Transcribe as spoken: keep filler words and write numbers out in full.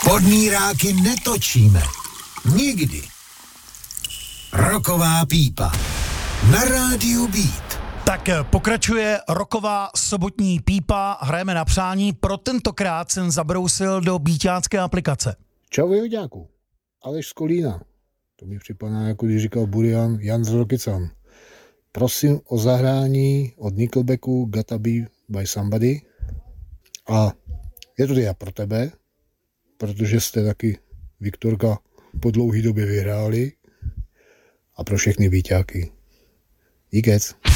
Podmíráky netočíme. Nikdy. Rocková pípa. Na rádiu Beat. Tak pokračuje rocková sobotní pípa, hrajeme na přání. Pro tentokrát jsem zabrousil do beatácké aplikace. Čau Joďáku, Aleš z Kolína. To mi připadá, jako když říkal Burian Jan z Rokycan. Prosím o zahrání od Nickelbacku Gotta Be by Somebody. A je to teda pro tebe, protože jste taky, Viktorka, po dlouhý době vyhráli. A pro všechny beatáky. Díkec.